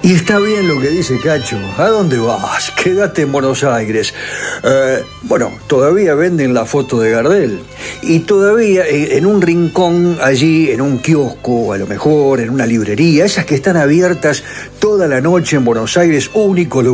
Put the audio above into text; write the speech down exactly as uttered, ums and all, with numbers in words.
Y está bien lo que dice Cacho. ¿A dónde vas? Quédate en Buenos Aires. Eh, bueno, todavía venden la foto de Gardel. Y todavía eh, en un rincón allí, en un kiosco, a lo mejor, en una librería, esas que están abiertas toda la noche en Buenos Aires, único lugar